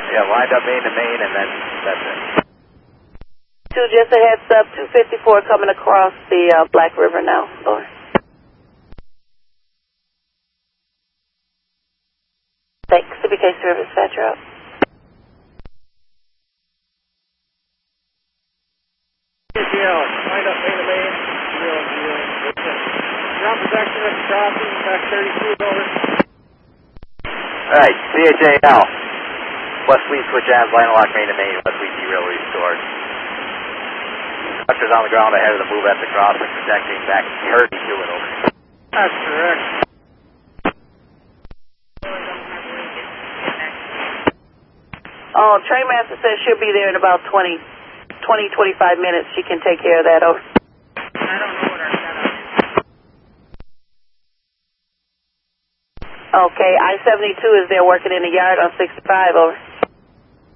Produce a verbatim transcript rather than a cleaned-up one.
Yeah, lined up main to main, and then that's it. Two, just a heads up, two fifty-four coming across the uh, Black River now. Over. Thanks. C B K service, dispatcher up. Lined up main to main, zero, zero, ground protection at the crossing, back thirty-two, over. Alright, C H A L. West Fleet switch ends, line lock main to main, West Fleet derail restored. Conductors on the ground ahead of the move at the crossing, protecting back thirty-two and over. That's correct. Oh, Trainmaster says she'll be there in about twenty, twenty, twenty-five minutes. She can take care of that. Over. I don't know what our setup is. Okay, I seventy-two is there working in the yard on sixty-five. Over.